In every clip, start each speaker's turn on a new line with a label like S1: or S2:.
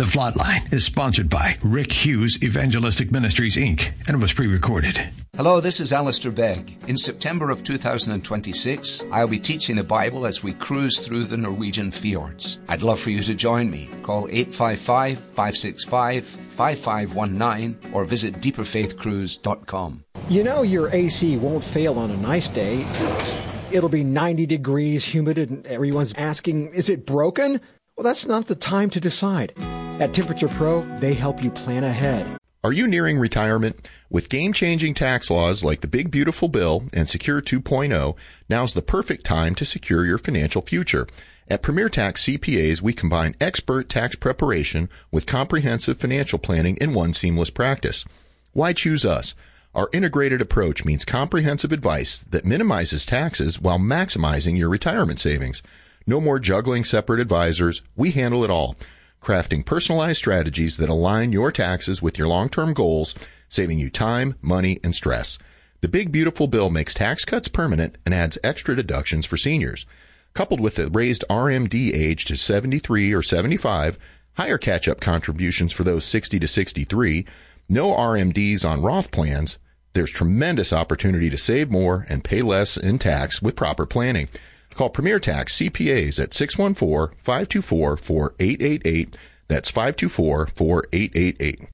S1: The Flatline is sponsored by Rick Hughes Evangelistic Ministries, Inc., and was pre-recorded.
S2: Hello, this is Alistair Begg. In September of 2026, I'll be teaching the Bible as we cruise through the Norwegian fjords. I'd love for you to join me. Call 855-565-5519 or visit deeperfaithcruise.com.
S3: You know your AC won't fail on a nice day. It'll be 90 degrees, humid, and everyone's asking, is it broken? Well, that's not the time to decide. At Temperature Pro, they help you plan ahead.
S4: Are you nearing retirement? With game-changing tax laws like the Big Beautiful Bill and Secure 2.0, now's the perfect time to secure your financial future. At Premier Tax CPAs, we combine expert tax preparation with comprehensive financial planning in one seamless practice. Why choose us? Our integrated approach means comprehensive advice that minimizes taxes while maximizing your retirement savings. No more juggling separate advisors. We handle it all, crafting personalized strategies that align your taxes with your long-term goals, saving you time, money, and stress. The Big Beautiful Bill makes tax cuts permanent and adds extra deductions for seniors. Coupled with the raised RMD age to 73 or 75, higher catch-up contributions for those 60 to 63, no RMDs on Roth plans, there's tremendous opportunity to save more and pay less in tax with proper planning. Call Premier Tax CPAs at 614-524-4888. That's 524-4888.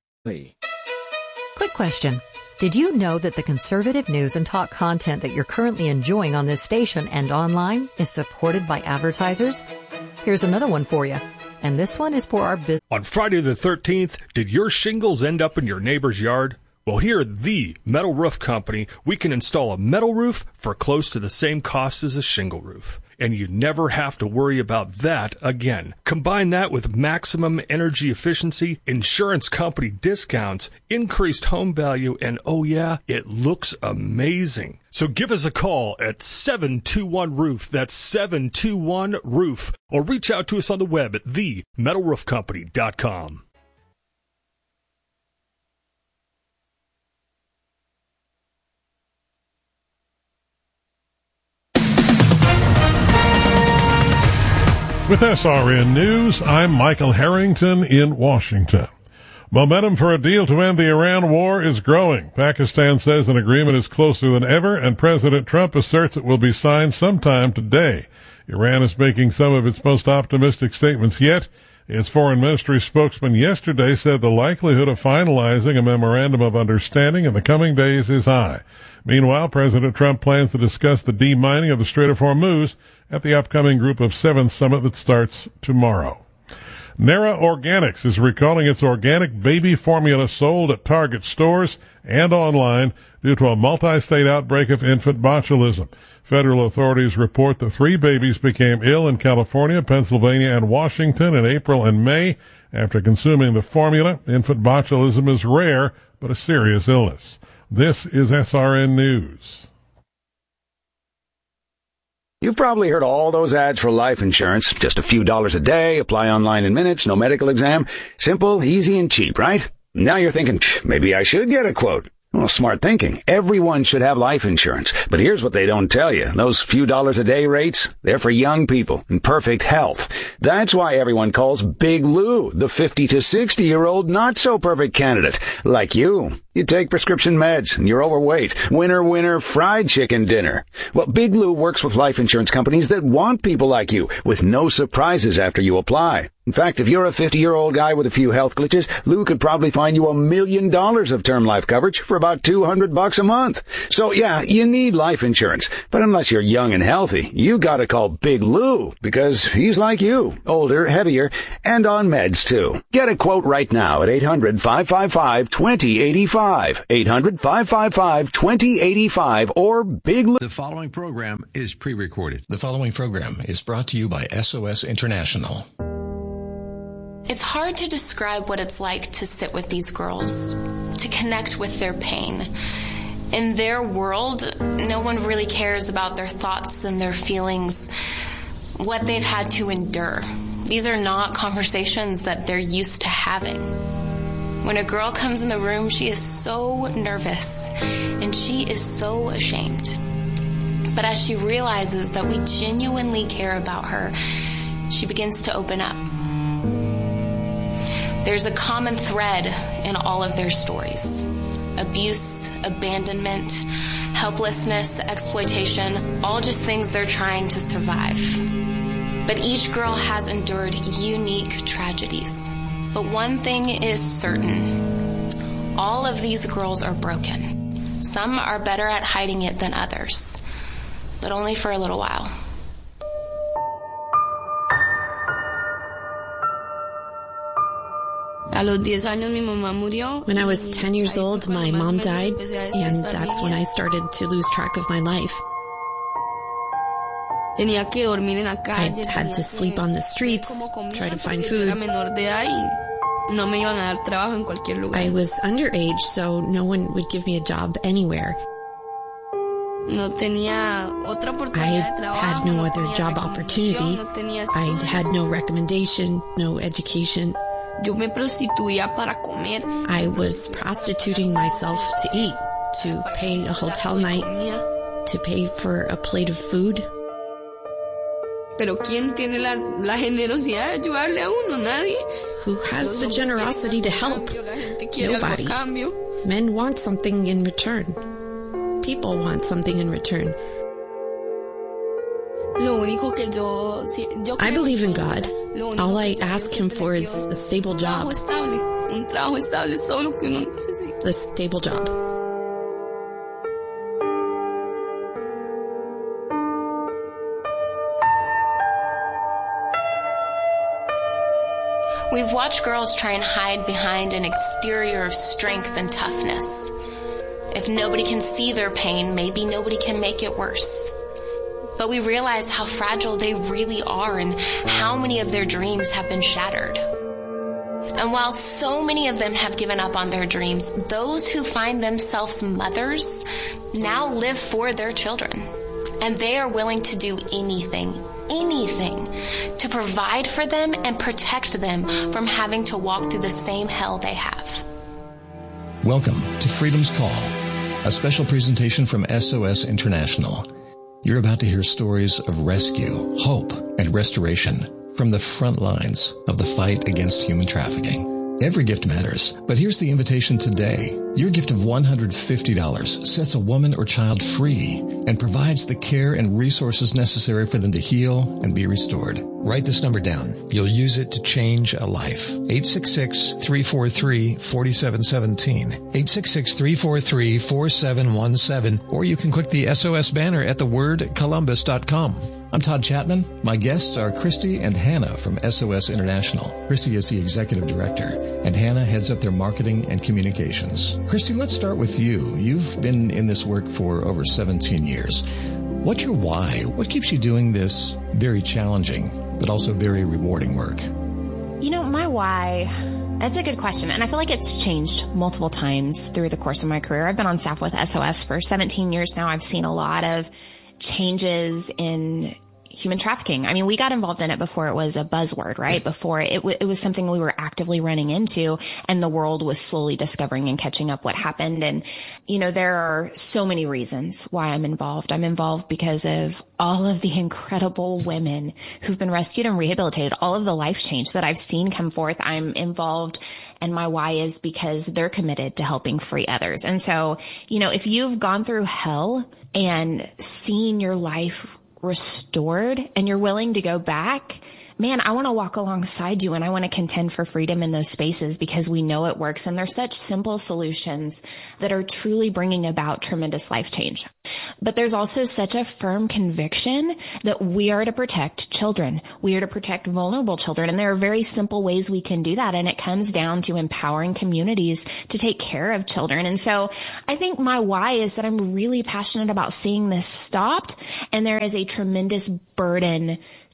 S5: Quick question. Did you know that the conservative news and talk content that you're currently enjoying on this station and online is supported by advertisers? Here's another one for you. And this one is for our business.
S6: On Friday the 13th, did your shingles end up in your neighbor's yard? Well, here at the Metal Roof Company, we can install a metal roof for close to the same cost as a shingle roof. And you never have to worry about that again. Combine that with maximum energy efficiency, insurance company discounts, increased home value, and oh yeah, it looks amazing. So give us a call at 721-ROOF. That's 721-ROOF. Or reach out to us on the web at themetalroofcompany.com.
S7: With SRN News, I'm Michael Harrington in Washington. Momentum for a deal to end the Iran war is growing. Pakistan says an agreement is closer than ever, and President Trump asserts it will be signed sometime today. Iran is making some of its most optimistic statements yet. Its foreign ministry spokesman yesterday said the likelihood of finalizing a memorandum of understanding in the coming days is high. Meanwhile, President Trump plans to discuss the demining of the Strait of Hormuz at the upcoming Group of Seven summit that starts tomorrow. Nara Organics is recalling its organic baby formula sold at Target stores and online due to a multi-state outbreak of infant botulism. Federal authorities report that 3 babies became ill in California, Pennsylvania, and Washington in April and May after consuming the formula. Infant botulism is rare, but a serious illness. This is SRN News.
S8: You've probably heard all those ads for life insurance. Just a few dollars a day, apply online in minutes, no medical exam. Simple, easy, and cheap, right? Now you're thinking, maybe I should get a quote. Well, smart thinking. Everyone should have life insurance. But here's what they don't tell you. Those few dollars a day rates, they're for young people in perfect health. That's why everyone calls Big Lou the 50 to 60-year-old not-so-perfect candidate. Like you. You take prescription meds and you're overweight. Winner, winner, fried chicken dinner. Well, Big Lou works with life insurance companies that want people like you with no surprises after you apply. In fact, if you're a 50-year-old guy with a few health glitches, Lou could probably find you $1 million of term life coverage for about $200 a month. So yeah, you need life insurance. But unless you're young and healthy, you gotta call Big Lou because he's like you, older, heavier, and on meds too. Get a quote right now at 800-555-2085. 800-555-2085 or Big Lou.
S1: The following program is pre-recorded.
S9: The following program is brought to you by SOS International.
S10: It's hard to describe what it's like to sit with these girls, to connect with their pain. In their world, no one really cares about their thoughts and their feelings, what they've had to endure. These are not conversations that they're used to having. When a girl comes in the room, she is so nervous and she is so ashamed. But as she realizes that we genuinely care about her, she begins to open up. There's a common thread in all of their stories. Abuse, abandonment, helplessness, exploitation, all just things they're trying to survive. But each girl has endured unique tragedies. But one thing is certain. All of these girls are broken. Some are better at hiding it than others, but only for a little while.
S11: When I was 10 years old, my mom died, and that's when I started to lose track of my life. I had to sleep on the streets, try to find food. I was underage, so no one would give me a job anywhere. I had no other job opportunity. I had no recommendation, no education. I was prostituting myself to eat, to pay a hotel night, to pay for a plate of food.
S12: Pero ¿quién tiene la generosidad de ayudarle a uno? Nadie.
S11: Who has the generosity to help? Nobody. Men want something in return. People want something in return. I believe in God. All I ask Him for is a stable job. A stable job.
S10: We've watched girls try and hide behind an exterior of strength and toughness. If nobody can see their pain, maybe nobody can make it worse. But we realize how fragile they really are and how many of their dreams have been shattered. And while so many of them have given up on their dreams, those who find themselves mothers now live for their children. And they are willing to do anything to provide for them and protect them from having to walk through the same hell they have.
S9: Welcome to Freedom's Call, a special presentation from SOS International. You're about to hear stories of rescue, hope, and restoration from the front lines of the fight against human trafficking. Every gift matters, but here's the invitation today. Your gift of $150 sets a woman or child free and provides the care and resources necessary for them to heal and be restored. Write this number down. You'll use it to change a life. 866-343-4717. 866-343-4717. Or you can click the SOS banner at thewordcolumbus.com. I'm Todd Chapman. My guests are Christy and Hannah from SOS International. Christy is the executive director, and Hannah heads up their marketing and communications. Christy, let's start with you. You've been in this work for over 17 years. What's your why? What keeps you doing this very challenging, but also very rewarding work?
S13: You know, my why, that's a good question. And I feel like it's changed multiple times through the course of my career. I've been on staff with SOS for 17 years now. I've seen a lot of changes in human trafficking. I mean, we got involved in it before it was a buzzword, right? Before it was something we were actively running into, and the world was slowly discovering and catching up what happened. And, you know, there are so many reasons why I'm involved. I'm involved because of all of the incredible women who've been rescued and rehabilitated, all of the life change that I've seen come forth. I'm involved, and my why is because they're committed to helping free others. And so, you know, if you've gone through hell and seen your life restored and you're willing to go back, man, I want to walk alongside you, and I want to contend for freedom in those spaces because we know it works. And there's such simple solutions that are truly bringing about tremendous life change. But there's also such a firm conviction that we are to protect children. We are to protect vulnerable children. And there are very simple ways we can do that. And it comes down to empowering communities to take care of children. And so I think my why is that I'm really passionate about seeing this stopped. And there is a tremendous burden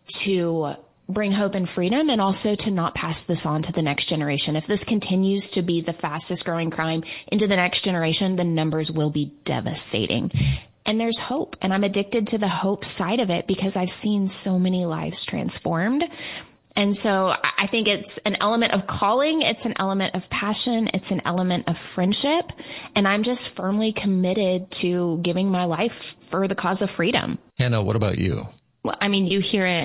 S13: to bring hope and freedom, and also to not pass this on to the next generation. If this continues to be the fastest growing crime into the next generation, the numbers will be devastating. And there's hope. And I'm addicted to the hope side of it because I've seen so many lives transformed. And so I think it's an element of calling. It's an element of passion. It's an element of friendship. And I'm just firmly committed to giving my life for the cause of freedom.
S9: Hannah, what about you?
S14: Well, I mean, you hear it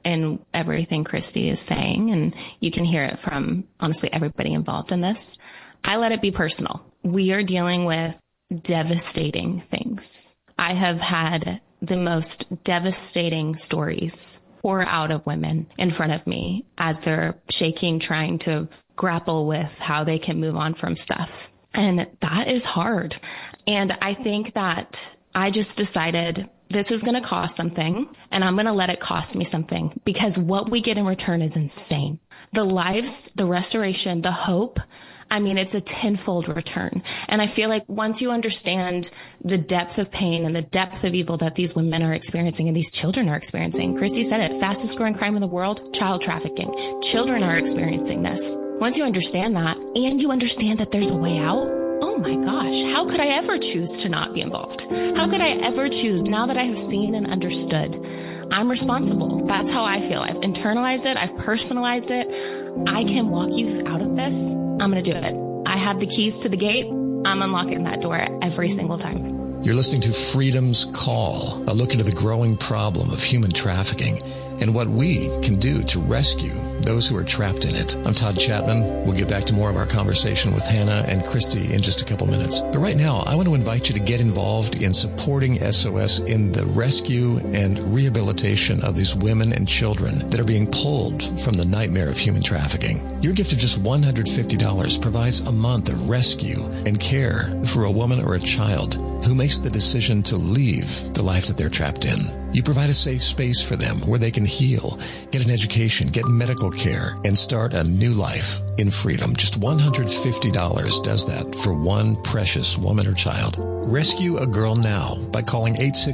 S13: in everything Christy is saying, and you can hear it from honestly everybody involved in this. I let it be personal. We are dealing with devastating things. I have had the most devastating stories pour out of women in front of me as they're shaking, trying to grapple with how they can move on from stuff. And that is hard. And I think that I just decided this is going to cost something, and I'm going to let it cost me something, because what we get in return is insane. The lives, the restoration, the hope, I mean, it's a tenfold return. And I feel like once you understand the depth of pain and the depth of evil that these women are experiencing and these children are experiencing, Christy said it, fastest growing crime in the world, child trafficking. Children are experiencing this. Once you understand that, and you understand that there's a way out, oh my gosh, how could I ever choose to not be involved? How could I ever choose, now that I have seen and understood? I'm responsible. That's how I feel. I've internalized it. I've personalized it. I can walk you out of this. I'm going to do it. I have the keys to the gate. I'm unlocking that door every single time.
S9: You're listening to Freedom's Call, a look into the growing problem of human trafficking and what we can do to rescue those who are trapped in it. I'm Todd Chapman. We'll get back to more of our conversation with Hannah and Christy in just a couple minutes. But right now, I want to invite you to get involved in supporting SOS in the rescue and rehabilitation of these women and children that are being pulled from the nightmare of human trafficking. Your gift of just $150 provides a month of rescue and care for a woman or a child who makes the decision to leave the life that they're trapped in. You provide a safe space for them where they can heal, get an education, get medical care, and start a new life in freedom. Just $150 does that for one precious woman or child. Rescue a girl now by calling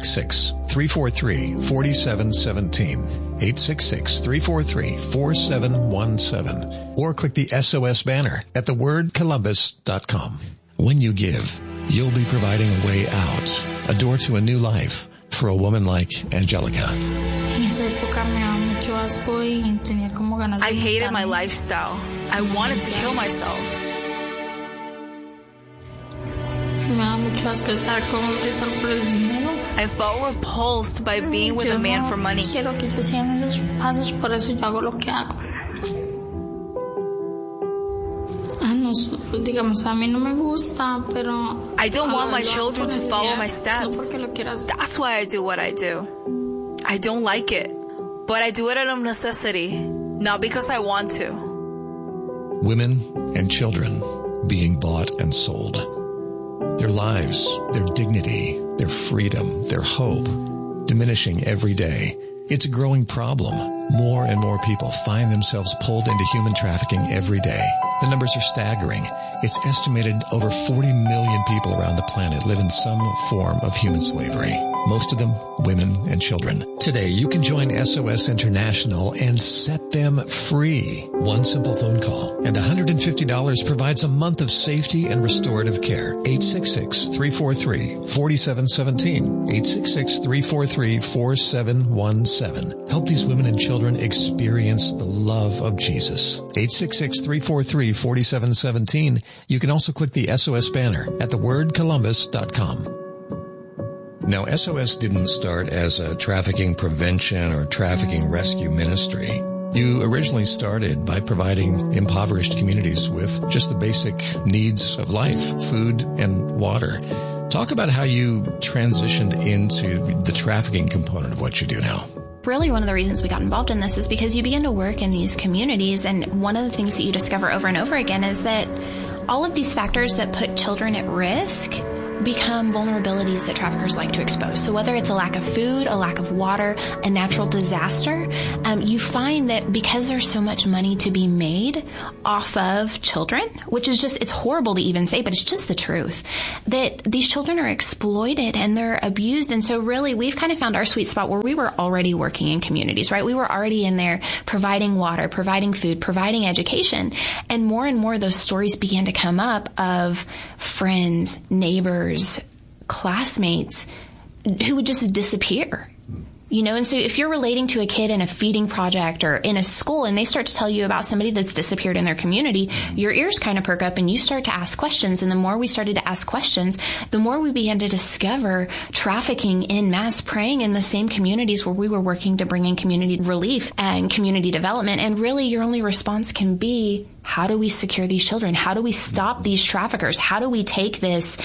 S9: 866-343-4717. 866-343-4717. Or click the SOS banner at thewordcolumbus.com. When you give, you'll be providing a way out, a door to a new life for a woman like Angelica.
S14: I hated my lifestyle. I wanted to kill myself. I felt repulsed by being with a man for money. I don't want my children to follow my steps. That's why I do what I do. I don't like it, but I do it out of necessity, not because I want to.
S9: Women and children being bought and sold. Their lives, their dignity, their freedom, their hope, diminishing every day. It's a growing problem. More and more people find themselves pulled into human trafficking every day. The numbers are staggering. It's estimated over 40 million people around the planet live in some form of human slavery. Most of them women and children. Today, you can join SOS International and set them free. One simple phone call and $150 provides a month of safety and restorative care. 866-343-4717. 866-343-4717. Help these women and children experience the love of Jesus. 866-343-4717. You can also click the SOS banner at thewordcolumbus.com. Now, SOS didn't start as a trafficking prevention or trafficking rescue ministry. You originally started by providing impoverished communities with just the basic needs of life, food and water. Talk about how you transitioned into the trafficking component of what you do now.
S13: Really, one of the reasons we got involved in this is because you begin to work in these communities, and one of the things that you discover over and over again is that all of these factors that put children at risk become vulnerabilities that traffickers like to expose. So whether it's a lack of food, a lack of water, a natural disaster, you find that because there's so much money to be made off of children, which is just, it's horrible to even say, but it's just the truth, that these children are exploited and they're abused. And so really, we've kind of found our sweet spot where we were already working in communities, right? We were already in there providing water, providing food, providing education. And more those stories began to come up of friends, neighbors, classmates who would just disappear. And so if you're relating to a kid in a feeding project or in a school and they start to tell you about somebody that's disappeared in their community, your ears kind of perk up and you start to ask questions. And the more we started to ask questions, the more we began to discover trafficking in mass preying in the same communities where we were working to bring in community relief and community development. And really your only response can be, how do we secure these children? How do we stop these traffickers? How do we take this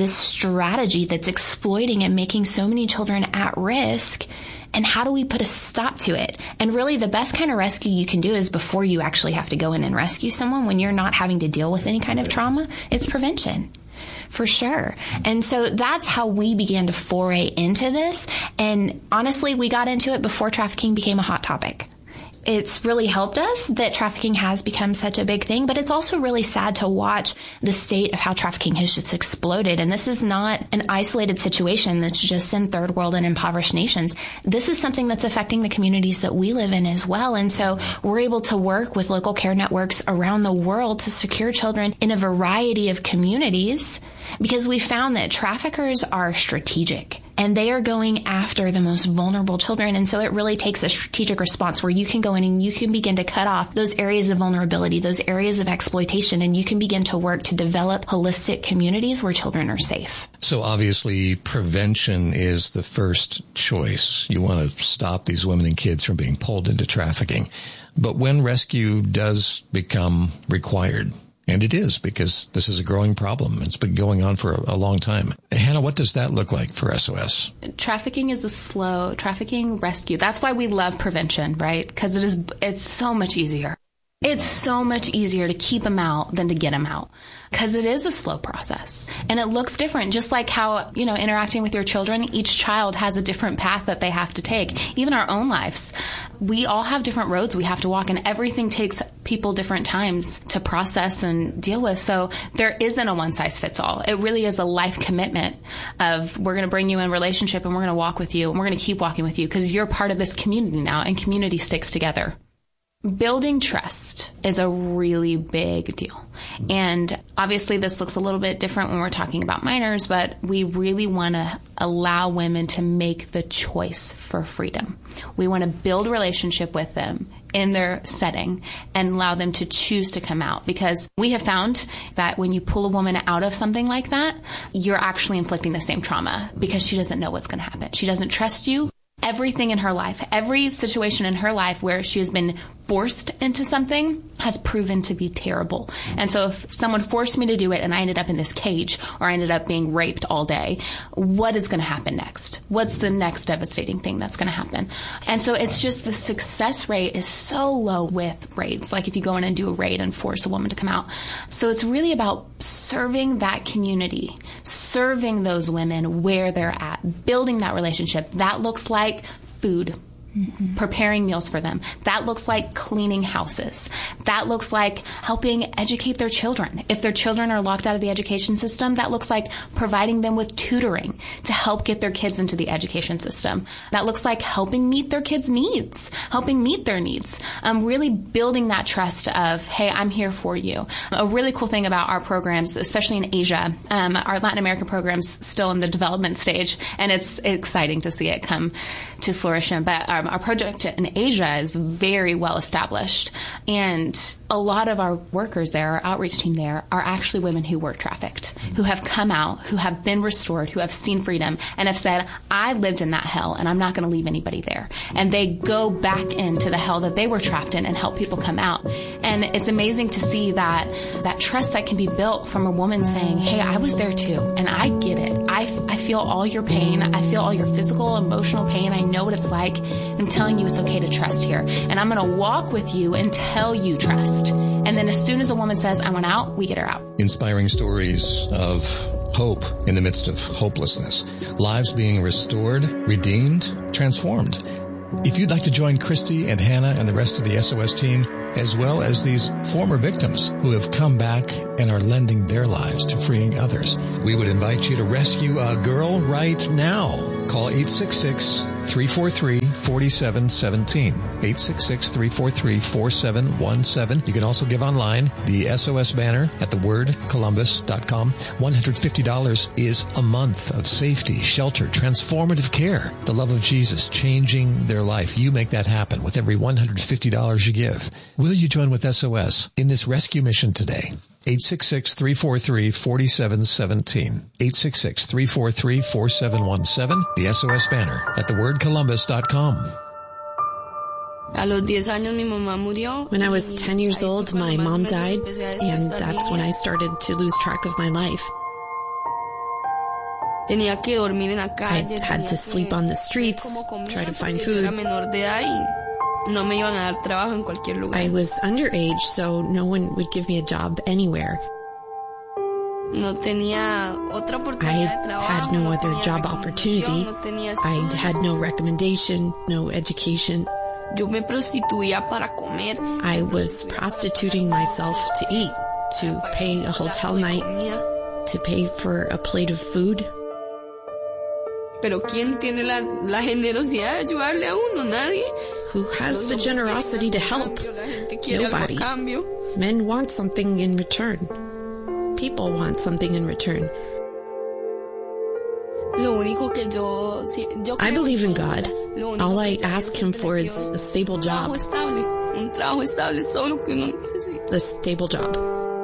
S13: strategy that's exploiting and making so many children at risk? And how do we put a stop to it? And really the best kind of rescue you can do is before you actually have to go in and rescue someone, when you're not having to deal with any kind of trauma, it's prevention. For sure. And so that's how we began to foray into this. And honestly, we got into it before trafficking became a hot topic. It's really helped us that trafficking has become such a big thing, but it's also really sad to watch the state of how trafficking has just exploded. And this is not an isolated situation that's just in third world and impoverished nations. This is something that's affecting the communities that we live in as well. And so we're able to work with local care networks around the world to secure children in a variety of communities, because we found that traffickers are strategic. And they are going after the most vulnerable children. And so it really takes a strategic response where you can go in and you can begin to cut off those areas of vulnerability, those areas of exploitation, and you can begin to work to develop holistic communities where children are safe.
S9: So obviously prevention is the first choice. You want to stop these women and kids from being pulled into trafficking. But when rescue does become required, and it is, because this is a growing problem. It's been going on for a long time. Hannah, what does that look like for SOS?
S13: Trafficking is a slow trafficking rescue. That's why we love prevention, right? Because it's so much easier. It's so much easier to keep them out than to get them out, because it is a slow process and it looks different. Just like how, interacting with your children, each child has a different path that they have to take. Even our own lives, we all have different roads we have to walk, and everything takes people different times to process and deal with. So there isn't a one size fits all. It really is a life commitment of, we're going to bring you in relationship and we're going to walk with you and we're going to keep walking with you because you're part of this community now, and community sticks together. Building trust is a really big deal. And obviously this looks a little bit different when we're talking about minors, but we really want to allow women to make the choice for freedom. We want to build a relationship with them in their setting and allow them to choose to come out, because we have found that when you pull a woman out of something like that, you're actually inflicting the same trauma because she doesn't know what's going to happen. She doesn't trust you. Everything in her life, every situation in her life where she has been forced into something has proven to be terrible. And so if someone forced me to do it and I ended up in this cage, or I ended up being raped all day, what is going to happen next? What's the next devastating thing that's going to happen? And so it's just the success rate is so low with raids. Like if you go in and do a raid and force a woman to come out. So it's really about serving that community, serving those women where they're at, building that relationship. That looks like food. Mm-hmm. Preparing meals for them. That looks like cleaning houses. That looks like helping educate their children. If their children are locked out of the education system, that looks like providing them with tutoring to help get their kids into the education system. That looks like helping meet their kids' needs, helping meet their needs. Really building that trust of, hey, I'm here for you. A really cool thing about our programs, especially in Asia, our Latin American programs still in the development stage, and it's exciting to see it come to fruition. But our project in Asia is very well established, and a lot of our workers there, our outreach team there, are actually women who were trafficked, who have come out, who have been restored, who have seen freedom, and have said, I lived in that hell, and I'm not going to leave anybody there. And they go back into the hell that they were trapped in and help people come out. And it's amazing to see that trust that can be built from a woman saying, hey, I was there too, and I get it. I feel all your pain. I feel all your physical, emotional pain. I know what it's like. I'm telling you it's okay to trust here. And I'm going to walk with you until you trust. And then as soon as a woman says, I want out, we get her out.
S9: Inspiring stories of hope in the midst of hopelessness. Lives being restored, redeemed, transformed. If you'd like to join Christy and Hannah and the rest of the SOS team, as well as these former victims who have come back and are lending their lives to freeing others, we would invite you to rescue a girl right now. Call 866-343-4717. 866-343-4717. You can also give online, the SOS banner at thewordcolumbus.com. $150 is a month of safety, shelter, transformative care. The love of Jesus changing their life. You make that happen with every $150 you give. Will you join with SOS in this rescue mission today? 866-343-4717. 866-343-4717. The SOS banner at thewordcolumbus.com.
S11: When I was 10 years old, my mom died, and that's when I started to lose track of my life. I had to sleep on the streets, try to find food. I was underage, so no one would give me a job anywhere. I had no other job opportunity. I had no recommendation, no education. I was prostituting myself to eat, to pay a hotel night, to pay for a plate of food.
S12: Pero ¿quién tiene la generosidad de ayudarle a uno? Nadie.
S11: Who has the generosity to help? Nobody. Men want something in return. People want something in return. I believe in God. All I ask Him for is a stable job. A stable job.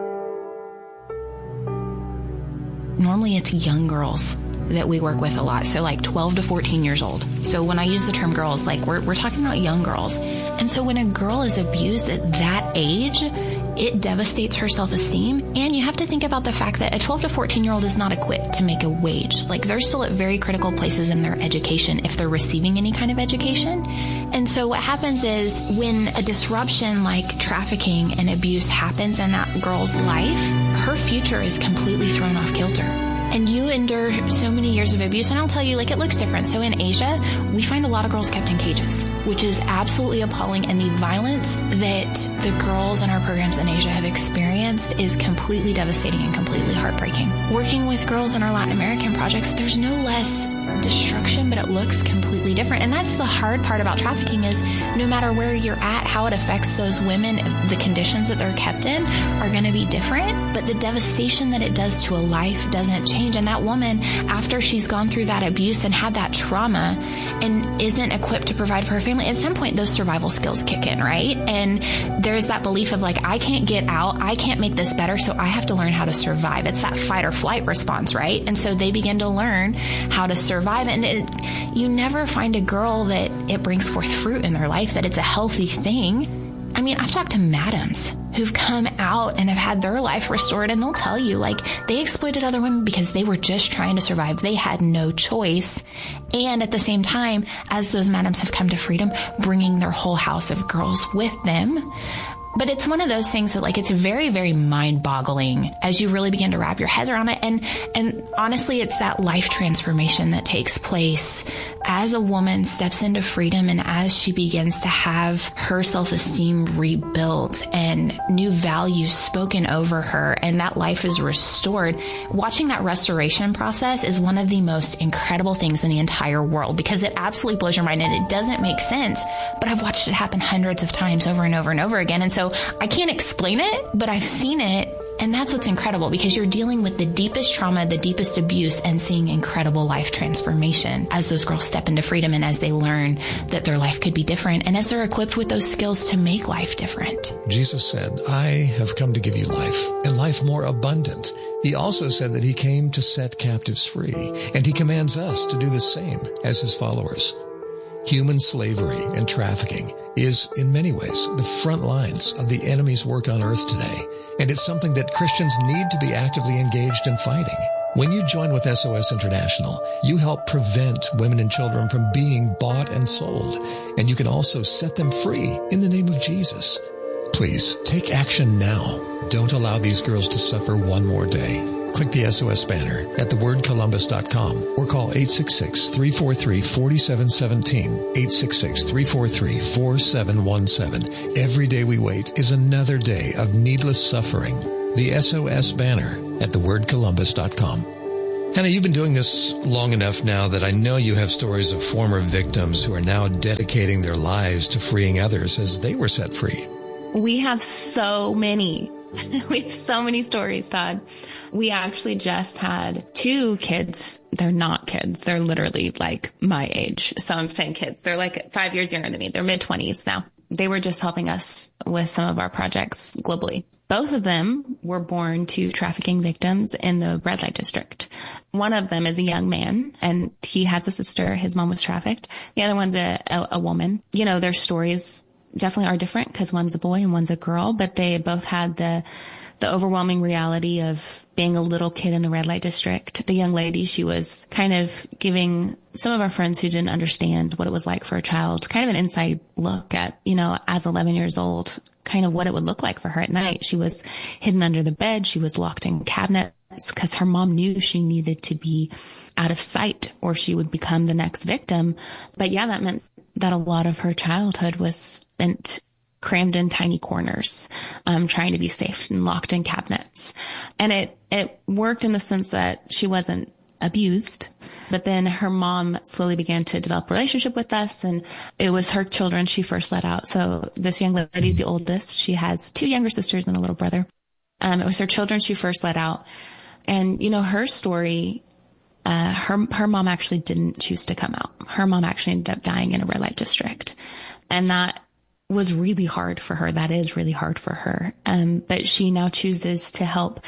S13: Normally it's young girls that we work with a lot. So like 12 to 14 years old. So when I use the term girls, like we're talking about young girls. And so when a girl is abused at that age, it devastates her self-esteem. And you have to think about the fact that a 12 to 14-year-old is not equipped to make a wage. Like they're still at very critical places in their education if they're receiving any kind of education. And so what happens is when a disruption like trafficking and abuse happens in that girl's life, her future is completely thrown off kilter. And you endure so many years of abuse, and I'll tell you, like, it looks different. So in Asia, we find a lot of girls kept in cages, which is absolutely appalling. And the violence that the girls in our programs in Asia have experienced is completely devastating and completely heartbreaking. Working with girls in our Latin American projects, there's no less destruction, but it looks completely different. And that's the hard part about trafficking is no matter where you're at, how it affects those women, the conditions that they're kept in are going to be different, but the devastation that it does to a life doesn't change. And that woman, after she's gone through that abuse and had that trauma and isn't equipped to provide for her family, at some point those survival skills kick in, right? And there's that belief of like, I can't get out, I can't make this better, so I have to learn how to survive. It's that fight or flight response, right? And so they begin to learn how to survive. And you never find a girl that it brings forth fruit in their life, that it's a healthy thing. I mean, I've talked to madams who've come out and have had their life restored, and they'll tell you, like, they exploited other women because they were just trying to survive. They had no choice. And at the same time, as those madams have come to freedom, bringing their whole house of girls with them. But it's one of those things that, like, it's very, very mind-boggling as you really begin to wrap your head around it. And honestly, it's that life transformation that takes place as a woman steps into freedom and as she begins to have her self-esteem rebuilt and new values spoken over her, and that life is restored. Watching that restoration process is one of the most incredible things in the entire world because it absolutely blows your mind and it doesn't make sense. But I've watched it happen hundreds of times over and over and over again. And so I can't explain it, but I've seen it. And that's what's incredible because you're dealing with the deepest trauma, the deepest abuse, and seeing incredible life transformation as those girls step into freedom and as they learn that their life could be different and as they're equipped with those skills to make life different.
S9: Jesus said, I have come to give you life and life more abundant. He also said that he came to set captives free, and he commands us to do the same as his followers. Human slavery and trafficking is, in many ways, the front lines of the enemy's work on earth today. And it's something that Christians need to be actively engaged in fighting. When you join with SOS International, you help prevent women and children from being bought and sold. And you can also set them free in the name of Jesus. Please, take action now. Don't allow these girls to suffer one more day. Click the SOS banner at thewordcolumbus.com or call 866-343-4717, 866-343-4717. Every day we wait is another day of needless suffering. The SOS banner at thewordcolumbus.com. Hannah, you've been doing this long enough now that I know you have stories of former victims who are now dedicating their lives to freeing others as they were set free.
S13: We have so many. We have so many stories, Todd. We actually just had 2 kids. They're not kids. They're literally like my age. So I'm saying kids. They're like 5 years younger than me. They're mid-20s now. They were just helping us with some of our projects globally. Both of them were born to trafficking victims in the red light district. One of them is a young man, and he has a sister. His mom was trafficked. The other one's a woman. You know, their stories definitely are different because one's a boy and one's a girl, but they both had the overwhelming reality of being a little kid in the red light district. The young lady, she was kind of giving some of our friends who didn't understand what it was like for a child, kind of an inside look at, you know, as 11 years old, kind of what it would look like for her at night. She was hidden under the bed. She was locked in cabinets because her mom knew she needed to be out of sight or she would become the next victim. But yeah, that meant that a lot of her childhood was spent crammed in tiny corners, trying to be safe and locked in cabinets. And it worked in the sense that she wasn't abused, but then her mom slowly began to develop a relationship with us, and it was her children she first let out. So this young lady's the oldest. She has 2 younger sisters and a little brother. It was her children she first let out. And, you know, her story, her mom actually didn't choose to come out. Her mom actually ended up dying in a red light district. And that was really hard for her. That is really hard for her. But she now chooses to help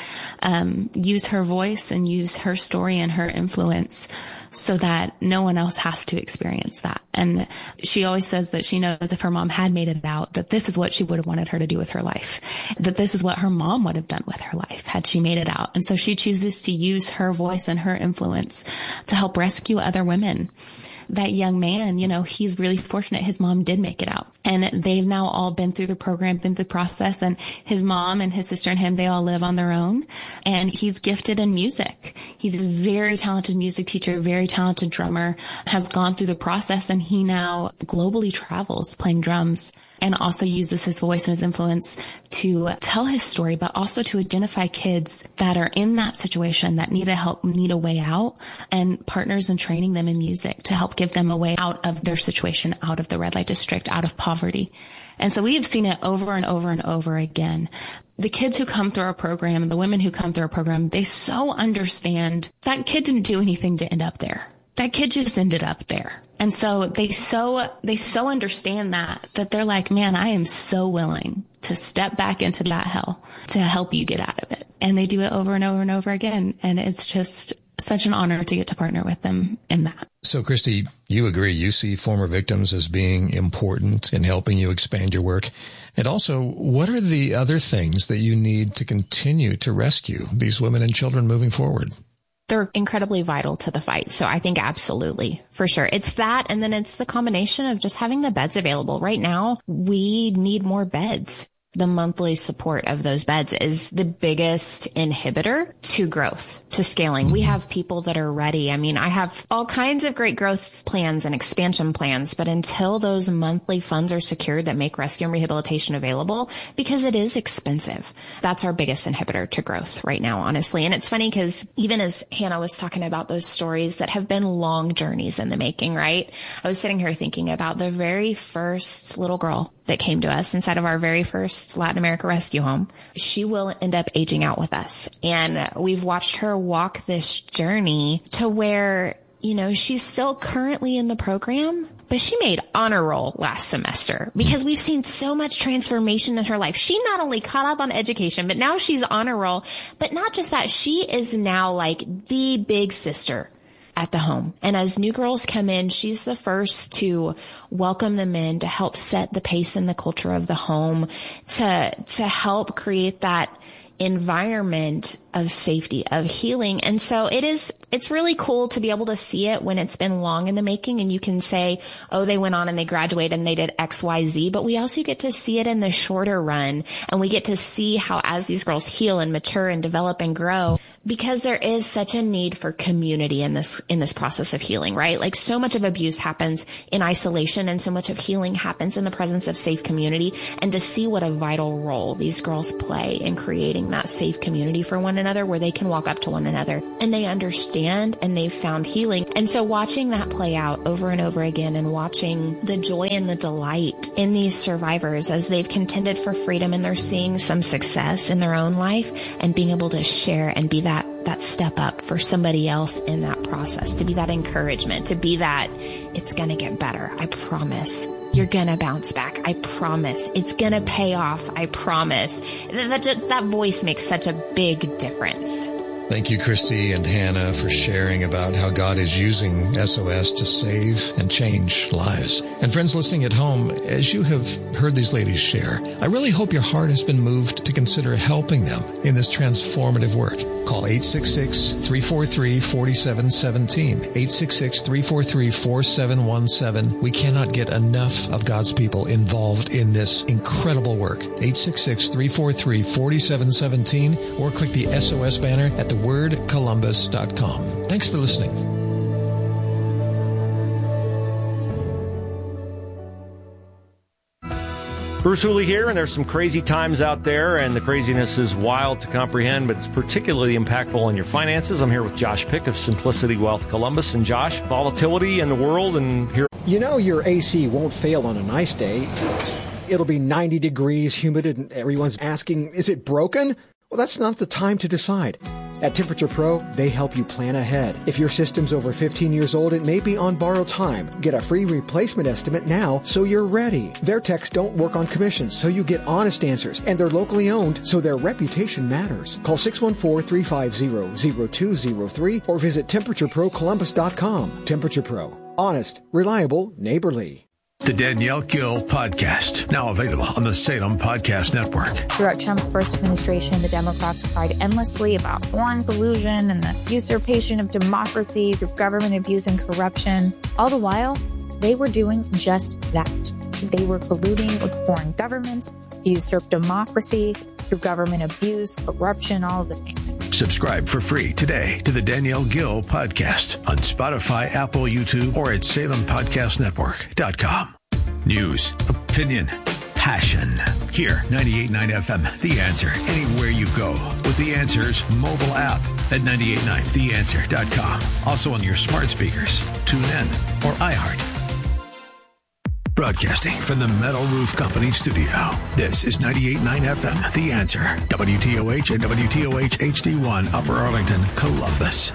S13: use her voice and use her story and her influence so that no one else has to experience that. And she always says that she knows if her mom had made it out, that this is what she would have wanted her to do with her life, that this is what her mom would have done with her life had she made it out. And so she chooses to use her voice and her influence to help rescue other women. That young man, you know, he's really fortunate. His mom did make it out, and they've now all been through the program, been through the process, and his mom and his sister and him, they all live on their own, and he's gifted in music. He's a very talented music teacher, very talented drummer, has gone through the process, and he now globally travels playing drums and also uses his voice and his influence to tell his story, but also to identify kids that are in that situation that need help, need a way out, and partners in training them in music to help give them a way out of their situation, out of the red light district, out of poverty. And so we have seen it over and over and over again. The kids who come through our program, the women who come through our program, they so understand that kid didn't do anything to end up there. That kid just ended up there. And so they so understand that they're like, man, I am so willing to step back into that hell to help you get out of it. And they do it over and over and over again. And it's just such an honor to get to partner with them in that.
S9: So, Christy, you agree, you see former victims as being important in helping you expand your work. And also, what are the other things that you need to continue to rescue these women and children moving forward?
S13: They're incredibly vital to the fight. So I think absolutely, for sure. It's that, and then it's the combination of just having the beds available. Right now, we need more beds. The monthly support of those beds is the biggest inhibitor to growth, to scaling. We have people that are ready. I mean, I have all kinds of great growth plans and expansion plans, but until those monthly funds are secured that make rescue and rehabilitation available, because it is expensive, that's our biggest inhibitor to growth right now, honestly. And it's funny because even as Hannah was talking about those stories that have been long journeys in the making, right? I was sitting here thinking about the very first little girl that came to us inside of our very first Latin America rescue home. She will end up aging out with us. And we've watched her walk this journey to where, you know, she's still currently in the program, but she made honor roll last semester because we've seen so much transformation in her life. She not only caught up on education, but now she's honor roll. But not just that, she is now like the big sister at the home. And as new girls come in, she's the first to welcome them in, to help set the pace and the culture of the home, to help create that environment of safety, of healing. And so it's really cool to be able to see it when it's been long in the making and you can say, oh, they went on and they graduated and they did X, Y, Z, but we also get to see it in the shorter run. And we get to see how as these girls heal and mature and develop and grow, because there is such a need for community in this process of healing, right? Like so much of abuse happens in isolation and so much of healing happens in the presence of safe community. And to see what a vital role these girls play in creating that safe community for one another, where they can walk up to one another and they understand and they've found healing. And so watching that play out over and over again, and watching the joy and the delight in these survivors as they've contended for freedom and they're seeing some success in their own life, and being able to share and be that step up for somebody else in that process, to be that encouragement, to be that it's going to get better. I promise. You're going to bounce back. I promise. It's going to pay off. I promise. That voice makes such a big difference.
S9: Thank you, Christy and Hannah, for sharing about how God is using SOS to save and change lives. And friends listening at home, as you have heard these ladies share, I really hope your heart has been moved to consider helping them in this transformative work. Call 866-343-4717, 866-343-4717. We cannot get enough of God's people involved in this incredible work. 866-343-4717, or click the SOS banner at thewordcolumbus.com. Thanks for listening.
S15: Bruce Hooley here, and there's some crazy times out there, and the craziness is wild to comprehend, but it's particularly impactful on your finances. I'm here with Josh Pick of Simplicity Wealth Columbus. And Josh, volatility in the world, and here...
S3: You know your AC won't fail on a nice day. It'll be 90 degrees, humid, and everyone's asking, is it broken? Well, that's not the time to decide. At Temperature Pro, they help you plan ahead. If your system's over 15 years old, it may be on borrowed time. Get a free replacement estimate now so you're ready. Their techs don't work on commissions, so you get honest answers. And they're locally owned, so their reputation matters. Call 614-350-0203 or visit TemperatureProColumbus.com. Temperature Pro. Honest, reliable, neighborly.
S1: The Danielle Gill Podcast, now available on the Salem Podcast Network.
S16: Throughout Trump's first administration, the Democrats cried endlessly about foreign collusion and the usurpation of democracy through government abuse and corruption. All the while, they were doing just that. They were colluding with foreign governments to usurp democracy through government abuse, corruption, all of the things.
S1: Subscribe for free today to the Danielle Gill Podcast on Spotify, Apple, YouTube, or at SalemPodcastNetwork.com. News, opinion, passion. Here, 98.9 FM, The Answer. Anywhere you go with The Answer's mobile app at 98.9TheAnswer.com. Also on your smart speakers, TuneIn, or iHeart. Broadcasting from the Metal Roof Company studio. This is 98.9 FM, The Answer. WTOH and WTOH HD1, Upper Arlington, Columbus.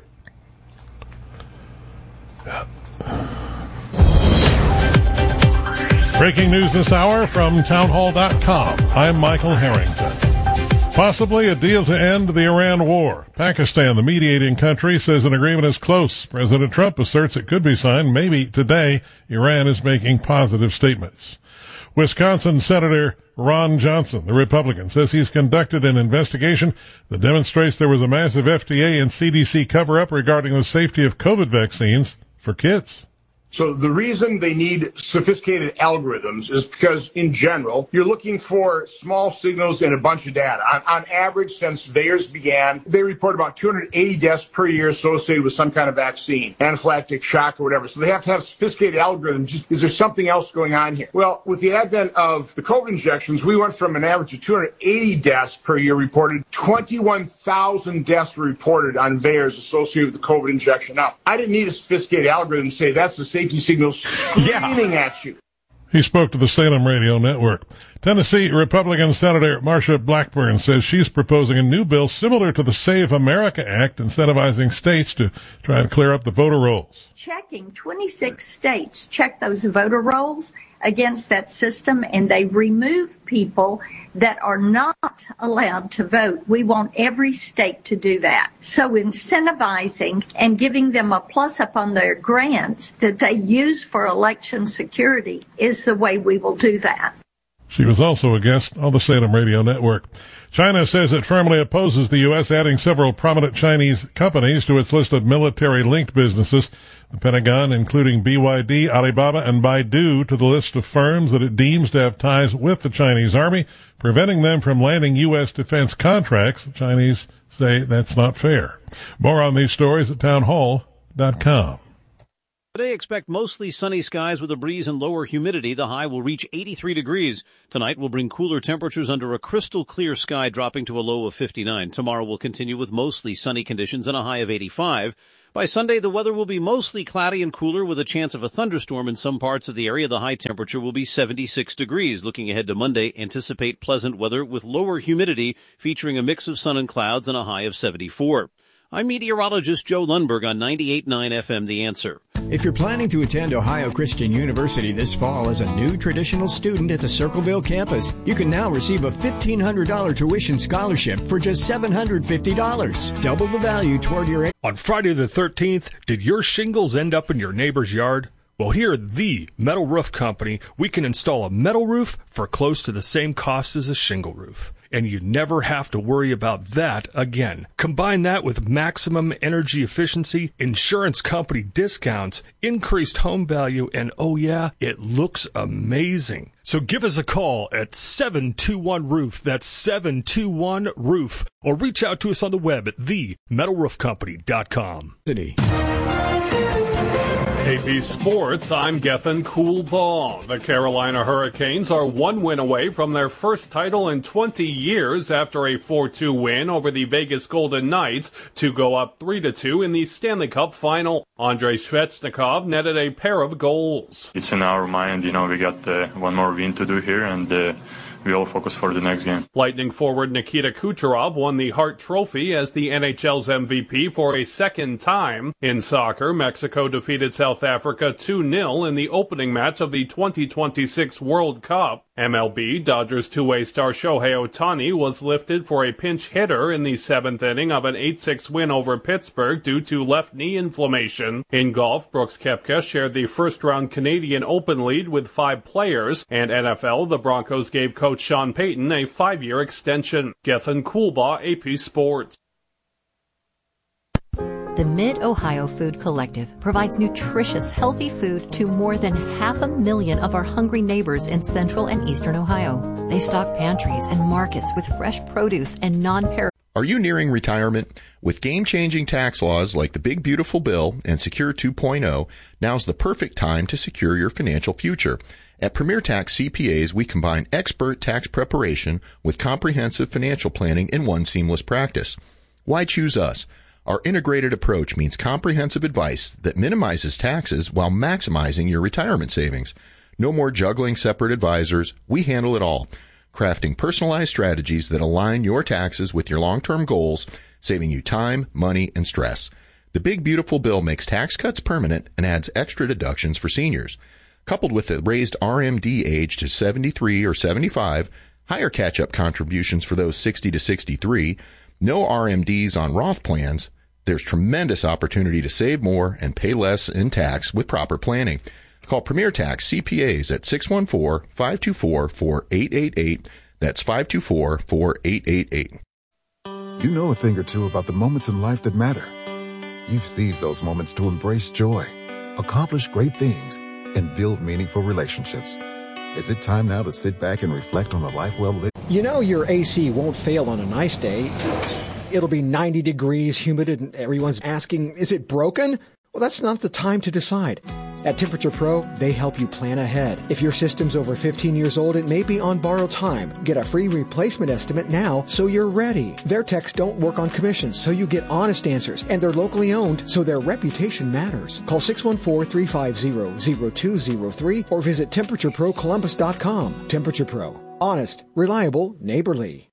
S7: Breaking news this hour from townhall.com. I'm Michael Harrington. Possibly a deal to end the Iran war. Pakistan, the mediating country, says an agreement is close. President Trump asserts it could be signed maybe today. Iran is making positive statements. Wisconsin Senator Ron Johnson, the Republican, says he's conducted an investigation that demonstrates there was a massive FDA and CDC cover-up regarding the safety of COVID vaccines for kids.
S17: So the reason they need sophisticated algorithms is because, in general, you're looking for small signals and a bunch of data. On average, since VAERS began, they report about 280 deaths per year associated with some kind of vaccine, anaphylactic shock or whatever. So they have to have sophisticated algorithms. Just, is there something else going on here? Well, with the advent of the COVID injections, we went from an average of 280 deaths per year reported. 21,000 deaths were reported on VAERS associated with the COVID injection. Now, I didn't need a sophisticated algorithm to say that's the safety signals screaming at you.
S7: He spoke to the Salem Radio Network. Tennessee Republican Senator Marsha Blackburn says she's proposing a new bill similar to the Save America Act, incentivizing states to try and clear up the voter rolls.
S18: Checking 26 states check those voter rolls against that system, and they remove people that are not allowed to vote. We want every state to do that. So incentivizing and giving them a plus up on their grants that they use for election security is the way we will do that.
S7: She was also a guest on the Salem Radio Network. China says it firmly opposes the U.S. adding several prominent Chinese companies to its list of military-linked businesses. The Pentagon, including BYD, Alibaba, and Baidu, to the list of firms that it deems to have ties with the Chinese Army, preventing them from landing U.S. defense contracts. The Chinese say that's not fair. More on these stories at townhall.com.
S19: Today, expect mostly sunny skies with a breeze and lower humidity. The high will reach 83 degrees. Tonight will bring cooler temperatures under a crystal clear sky, dropping to a low of 59. Tomorrow will continue with mostly sunny conditions and a high of 85. By Sunday, the weather will be mostly cloudy and cooler with a chance of a thunderstorm in some parts of the area. The high temperature will be 76 degrees. Looking ahead to Monday, anticipate pleasant weather with lower humidity, featuring a mix of sun and clouds and a high of 74. I'm meteorologist Joe Lundberg on 98.9 FM The Answer.
S20: If you're planning to attend Ohio Christian University this fall as a new traditional student at the Circleville campus, you can now receive a $1,500 tuition scholarship for just $750. Double the value toward your...
S6: On Friday the 13th, did your shingles end up in your neighbor's yard? Well, here at the Metal Roof Company, we can install a metal roof for close to the same cost as a shingle roof. And you never have to worry about that again. Combine that with maximum energy efficiency, insurance company discounts, increased home value, and oh yeah, it looks amazing. So give us a call at 721-ROOF. That's 721-ROOF. Or reach out to us on the web at themetalroofcompany.com.
S21: AP Sports, I'm Gethin Coolbaugh. The Carolina Hurricanes are one win away from their first title in 20 years after a 4-2 win over the Vegas Golden Knights to go up 3-2 in the Stanley Cup Final. Andrei Svechnikov netted a pair of goals.
S22: It's in our mind, we got one more win to do here, and we all focus for the next game.
S21: Lightning forward Nikita Kucherov won the Hart Trophy as the NHL's MVP for a second time. In soccer, Mexico defeated South Africa 2-0 in the opening match of the 2026 World Cup. MLB, Dodgers two-way star Shohei Ohtani was lifted for a pinch hitter in the seventh inning of an 8-6 win over Pittsburgh due to left knee inflammation. In golf, Brooks Koepka shared the first-round Canadian Open lead with 5 players. And NFL, the Broncos gave coach Sean Payton a 5-year extension. Gethin Coolbaugh, AP Sports.
S5: The Mid-Ohio Food Collective provides nutritious, healthy food to more than 500,000 of our hungry neighbors in central and eastern Ohio. They stock pantries and markets with fresh produce and non-perishable.
S4: Are you nearing retirement? With game-changing tax laws like the Big Beautiful Bill and Secure 2.0, now's the perfect time to secure your financial future. At Premier Tax CPAs, we combine expert tax preparation with comprehensive financial planning in one seamless practice. Why choose us? Our integrated approach means comprehensive advice that minimizes taxes while maximizing your retirement savings. No more juggling separate advisors. We handle it all, crafting personalized strategies that align your taxes with your long-term goals, saving you time, money, and stress. The Big Beautiful Bill makes tax cuts permanent and adds extra deductions for seniors. Coupled with the raised RMD age to 73 or 75, higher catch-up contributions for those 60 to 63, no RMDs on Roth plans, there's tremendous opportunity to save more and pay less in tax with proper planning. Call Premier Tax CPAs at 614-524-4888. That's 524-4888.
S23: You know a thing or two about the moments in life that matter. You've seized those moments to embrace joy, accomplish great things, and build meaningful relationships. Is it time now to sit back and reflect on a life well lived?
S3: You know your AC won't fail on a nice day. It'll be 90 degrees, humid, and everyone's asking, is it broken? Well, that's not the time to decide. At Temperature Pro, they help you plan ahead. If your system's over 15 years old, it may be on borrowed time. Get a free replacement estimate now so you're ready. Their techs don't work on commissions, so you get honest answers. And they're locally owned, so their reputation matters. Call 614-350-0203 or visit TemperatureProColumbus.com. Temperature Pro. Honest, reliable, neighborly.